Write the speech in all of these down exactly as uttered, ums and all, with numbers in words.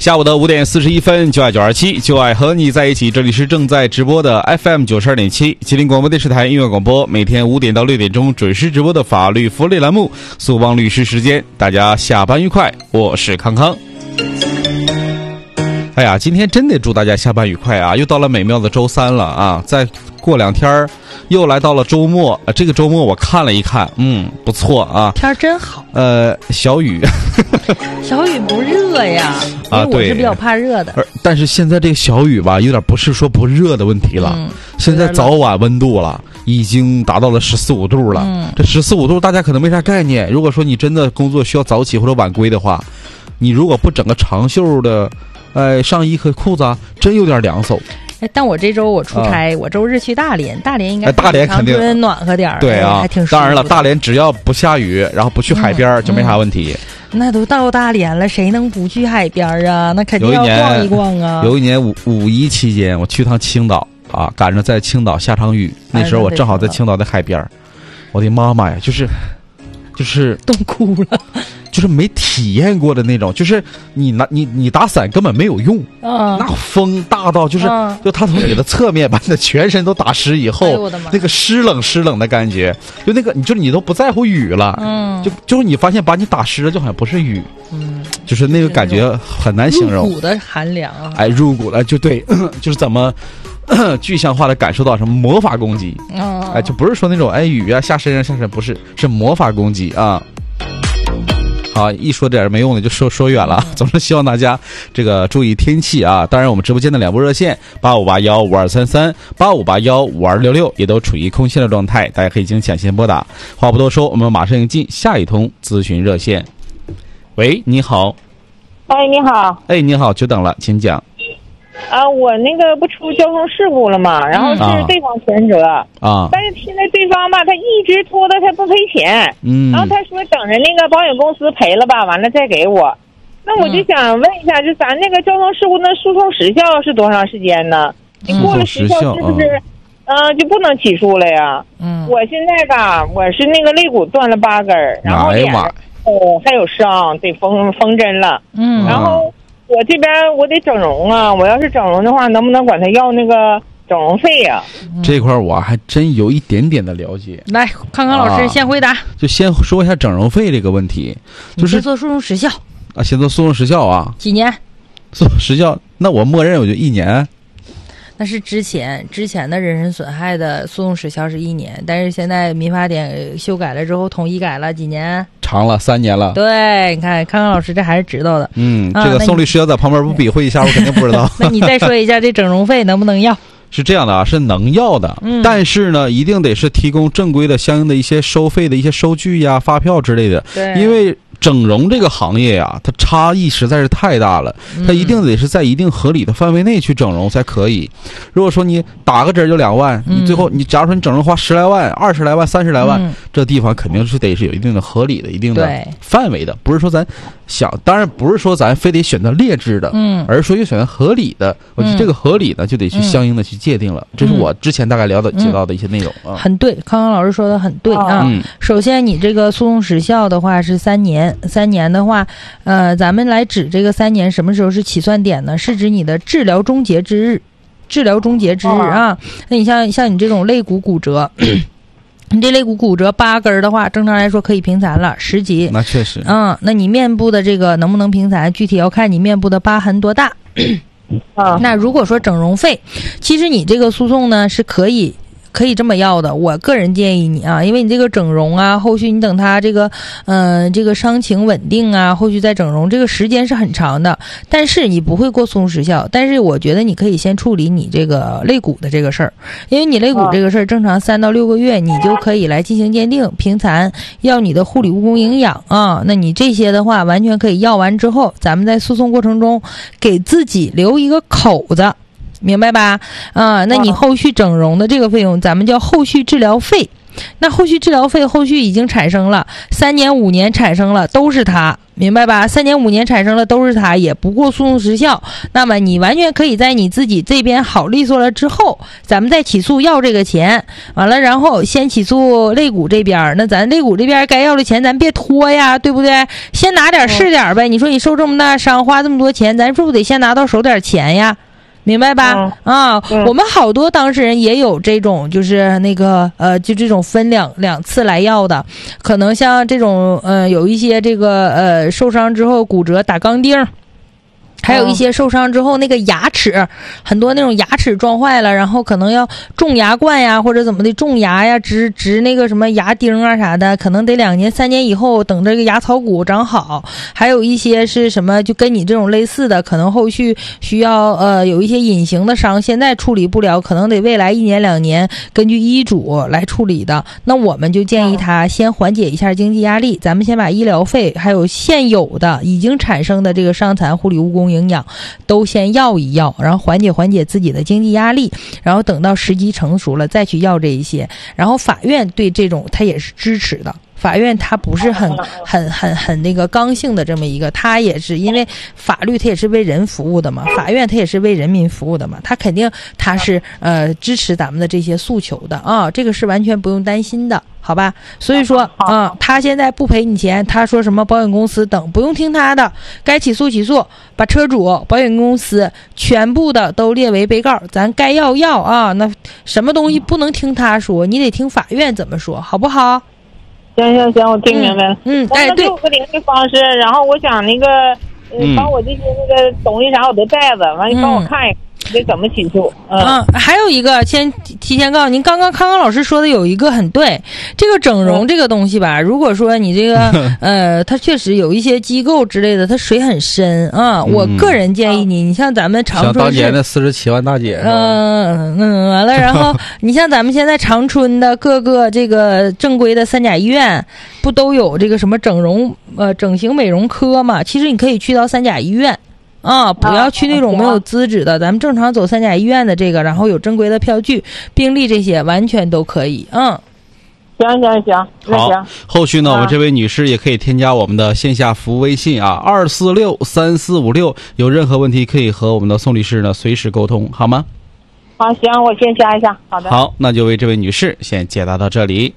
下午的五点四十一分，就爱九二七，就爱和你在一起。这里是正在直播的 F M 九十二点七，吉林广播电视台音乐广播，每天五点到六点钟准时直播的法律福利栏目“苏邦律师时间”。大家下班愉快，我是康康。哎呀，今天真得祝大家下班愉快啊！又到了美妙的周三了啊！再过两天又来到了周末，呃，这个周末我看了一看，嗯，不错啊， 天真好。 呃，小雨， 小雨不热呀， 啊， 因为我是比较怕热的。 但是现在这个小雨吧，有点不是说不热的问题了，嗯、现在早晚温度了，已经达到了十四五度了。嗯、这十四五度大家可能没啥概念。如果说你真的工作需要早起或者晚归的话，你如果不整个长袖的。呃，上衣和裤子啊，真有点凉飕。 哎，但我这周我出差，啊、我周日去大连，大连应该大连肯定暖和点儿， 对啊， 还挺舒服。 当然了，大连只要不下雨，然后不去海边、嗯、就没啥问题。 那都到大连了，谁能不去海边啊？那肯定要逛一逛啊。 有一年五五一期间，我去趟青岛啊，赶着在青岛下场雨，那时候我正好在青岛的海边，我的妈妈呀，就是就是冻哭了。 就是没体验过的那种，就是你拿你你打伞根本没有用， 啊、 那风大到就是，啊、就它从你的侧面把你的全身都打湿以后，哎、那个湿冷湿冷的感觉，就那个你就是你都不在乎雨了，嗯，就就是你发现把你打湿了，就好像不是雨，嗯，就是那个感觉很难形容， 入骨的寒凉啊， 哎，入骨了，就对，就是怎么。具象化的感受到什么魔法攻击，哦、哎，就不是说那种哎雨啊下身上下身，不是，是魔法攻击啊。好，一说点没用的就说说远了。总之希望大家这个注意天气啊。当然，我们直播间的两部热线八五八幺五二三三、八五八幺五二六六也都处于空闲的状态，大家可以经抢先拨打。话不多说，我们马上进下一通咨询热线。喂，你好。 哎，你好。 哎，你好，久等了，请讲。 啊，我那个不出交通事故了嘛，然后是对方全责啊， 但是现在对方吧，他一直拖的他不赔钱，嗯，然后他说等着那个保险公司赔了吧，完了再给我。那我就想问一下，就咱那个交通事故那诉讼时效是多长时间呢？你过了时效是不是，嗯、呃，就不能起诉了呀？嗯，我现在吧，我是那个肋骨断了八根，然后脸上哦还有伤，得缝缝针了，嗯，然后。我这边我得整容啊！我要是整容的话，能不能管他要那个整容费呀、 啊？这块我还真有一点点的了解。 来，康康老师先回答、啊。 就先说一下整容费这个问题，就是先做诉讼时效啊，先做诉讼时效啊。 几年？ 诉讼时效，那我默认我就一年。 那是之前之前的人身损害的诉讼时效是一年，但是现在民法典修改了之后，统一改了几年？长了三年了。对，你看康康老师这还是知道的。 嗯，啊、这个宋律师要在旁边不比划一下，我肯定不知道。 那你再说一下这整容费能不能要？ 是这样的啊，是能要的，嗯，但是呢，一定得是提供正规的相应的一些收费的一些收据呀、发票之类的。 对， 因为整容这个行业啊，它差异实在是太大了，它一定得是在一定合理的范围内去整容才可以。如果说你打个针就两万，你最后你假如说你整容花十来万、二十来万、三十来万，这地方肯定是得是有一定的合理的、一定的范围的，不是说咱想，当然不是说咱非得选择劣质的，嗯，而是说要选择合理的。我觉得这个合理呢，就得去相应的去界定了。这是我之前大概了解解到的一些内容啊。 很对，康康老师说的很对啊。嗯，首先你这个诉讼时效的话是三年。三年的话，呃，咱们来指这个三年什么时候是起算点呢？是指你的治疗终结之日，治疗终结之日啊。那你像像你这种肋骨骨折，你这肋骨骨折八根的话，正常来说可以平残了，十级。 那确实。 嗯，那你面部的这个能不能平残，具体要看你面部的疤痕多大。啊，那如果说整容费，其实你这个诉讼呢是可以。可以这么要的，我个人建议你啊，因为你这个整容啊，后续你等它这个，呃，这个伤情稳定啊，后续再整容，这个时间是很长的。但是你不会过诉讼时效，但是我觉得你可以先处理你这个肋骨的这个事儿，因为你肋骨这个事儿正常三到六个月，你就可以来进行鉴定、平残，要你的护理务工营养啊。那你这些的话，完全可以要完之后，咱们在诉讼过程中给自己留一个口子。明白吧？啊，那你后续整容的这个费用，咱们叫后续治疗费。 那后续治疗费后续已经产生了，三年五年产生了都是他，明白吧？三年五年产生了都是他，也不过诉讼时效。那么你完全可以在你自己这边好利索了之后，咱们再起诉要这个钱，完了然后先起诉肋骨这边，那咱肋骨这边该要的钱咱别拖呀，对不对？先拿点是点呗。你说你受这么大伤，花这么多钱，咱是不是得先拿到手点钱呀？明白吧？嗯、啊、嗯，我们好多当事人也有这种，就是那个呃，就这种分两两次来要的，可能像这种呃，有一些这个呃受伤之后骨折打钢钉。还有一些受伤之后那个牙齿，很多那种牙齿撞坏了，然后可能要种牙冠呀，或者怎么的种牙呀，植植那个什么牙钉啊啥的，可能得两年三年以后等这个牙槽骨长好。还有一些是什么就跟你这种类似的，可能后续需要呃有一些隐形的伤，现在处理不了，可能得未来一年两年根据医嘱来处理的。那我们就建议他先缓解一下经济压力，咱们先把医疗费还有现有的已经产生的这个伤残护理误工营养都先要一要，然后缓解缓解自己的经济压力，然后等到时机成熟了再去要这一些。然后法院对这种他也是支持的，法院他不是很很很很那个刚性的这么一个，他也是因为法律他也是为人服务的嘛，法院他也是为人民服务的嘛，他肯定他是呃支持咱们的这些诉求的啊，这个是完全不用担心的。好吧，所以说啊、嗯，他现在不赔你钱，他说什么保险公司等不用听他的，该起诉起诉，把车主、保险公司全部的都列为被告，咱该要要啊，那什么东西不能听他说，你得听法院怎么说，好不好？ 行行行，我听明白了。 嗯，嗯哎，对， 有个联系方式，然后我想那个，呃、嗯，把我这些那个东西啥我都带着，完你帮我看一看。得怎么起诉？嗯， 嗯还有一个，先提前告诉您，刚刚康康老师说的有一个很对，这个整容这个东西吧，如果说你这个呃，它确实有一些机构之类的，它水很深啊。嗯、我个人建议你，你像咱们长春， 像当年的四十七万大姐， 嗯嗯，完了，然后你像咱们现在长春的各个这个正规的三甲医院，不都有这个什么整容呃整形美容科嘛？其实你可以去到三甲医院。啊，不要去那种没有资质的，咱们正常走三甲医院的这个，然后有正规的票据、病历这些，完全都可以。嗯， 行行行，那行。 后续呢，我们这位女士也可以添加我们的线下服务微信啊，二四六三四五六，有任何问题可以和我们的宋律师呢随时沟通，好吗？ 好，行，我先加一下。好的。 好，那就为这位女士先解答到这里。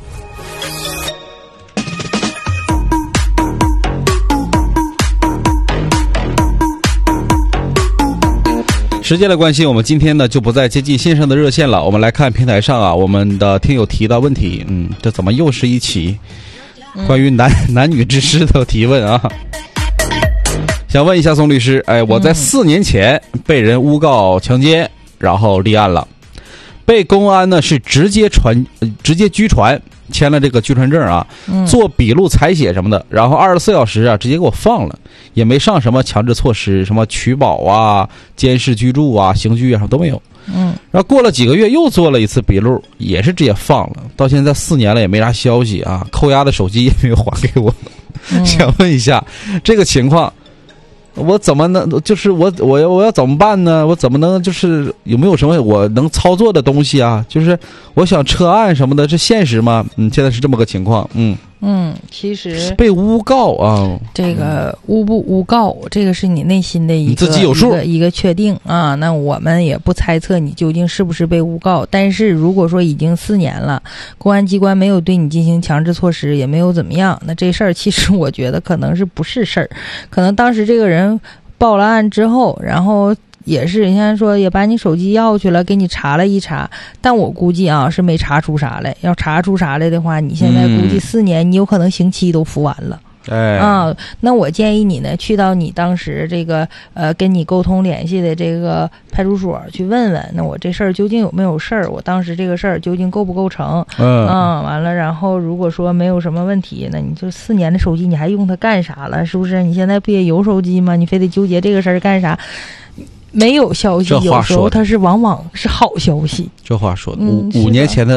时间的关系，我们今天呢就不再接近线上的热线了。我们来看平台上啊，我们的听友提到问题，嗯，这怎么又是一起关于男、嗯、男女之事的提问啊？想问一下宋律师，哎，我在四年前被人诬告强奸，然后立案了，被公安呢是直接传、直接拘传，签了这个拘传证啊，做笔录、采写什么的，然后二十四小时啊直接给我放了。也没上什么强制措施，什么取保啊、监视居住啊、刑拘啊什么都没有。嗯，然后过了几个月又做了一次笔录，也是直接放了。到现在四年了也没啥消息啊，扣押的手机也没有还给我。嗯、想问一下这个情况，我怎么能就是我我我要怎么办呢？我怎么能就是有没有什么我能操作的东西啊？就是我想撤案什么的，这现实吗？嗯，现在是这么个情况。嗯。 嗯，其实被诬告啊， 这个诬不诬告，这个是你内心的一个你自己有数一个一个确定啊。那我们也不猜测你究竟是不是被诬告，但是如果说已经四年了，公安机关没有对你进行强制措施，也没有怎么样，那这事儿其实我觉得可能是不是事儿，可能当时这个人报了案之后，然后。也是，你像说也把你手机要去了，给你查了一查，但我估计啊是没查出啥来。要查出啥来的话，你现在估计四年，嗯、你有可能刑期都服完了。 哎啊，那我建议你呢，去到你当时这个呃跟你沟通联系的这个派出所去问问，那我这事儿究竟有没有事儿？我当时这个事儿究竟构不构成？嗯啊，完了，然后如果说没有什么问题，那你就四年的手机你还用它干啥了？是不是？你现在不也有手机吗？你非得纠结这个事儿干啥？没有消息，有时候它是往往是好消息。 这话说的，五五年前的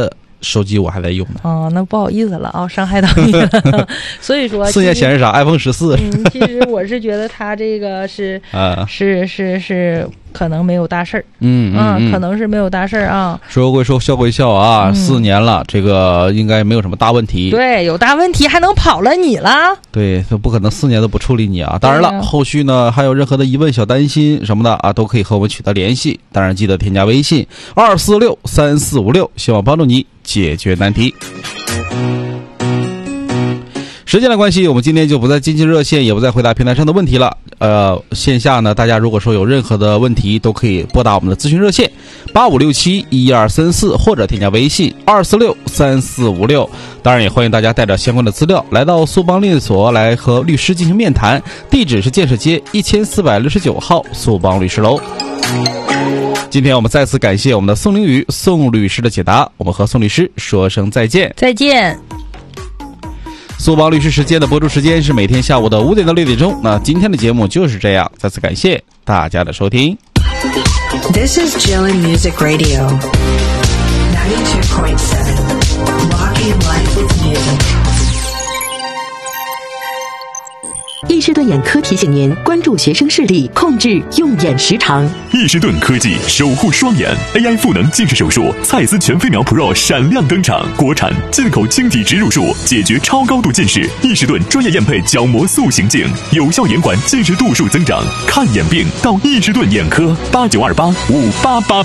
手机我还在用呢。 哦，那不好意思了啊，伤害到你了。所以说， 四年显示啥 ？iPhone 十四。 嗯，其实我是觉得它这个是啊，是是是，可能没有大事儿。 嗯嗯，嗯可能是没有大事儿啊。 说归说，笑归笑啊，嗯、四年了，这个应该没有什么大问题。 对，有大问题还能跑了你了？ 对，不可能四年都不处理你啊。当然了，啊、后续呢还有任何的疑问、小担心什么的啊，都可以和我们取得联系。当然记得添加微信二四六三四五六，希望帮助你解决难题。时间的关系，我们今天就不再接进热线，也不再回答平台上的问题了。呃，线下呢，大家如果说有任何的问题，都可以拨打我们的咨询热线八五六七一二三四，或者添加微信二四六三四五六。当然，也欢迎大家带着相关的资料来到苏邦律所来和律师进行面谈，地址是建设街一千四百六十九号苏邦律师楼。今天我们再次感谢我们的宋凌宇宋律师的解答，我们和宋律师说声再见。 再见。 苏邦律师时间的播出时间是每天下午的五点到六点钟。那今天的节目就是这样，再次感谢大家的收听。 This is Jillian Music Radio ninety-two point seven, Rocking Life with Music。 易士顿眼科提醒您关注学生视力，控制用眼时长。 易士顿科技守护双眼 A I 赋能近视手术，蔡司全飞秒 Pro 闪亮登场，国产进口晶体植入术，解决超高度近视。易士顿专业验配角膜塑形镜，有效延缓近视度数增长。看眼病到易士顿眼科，八九二八五八八八。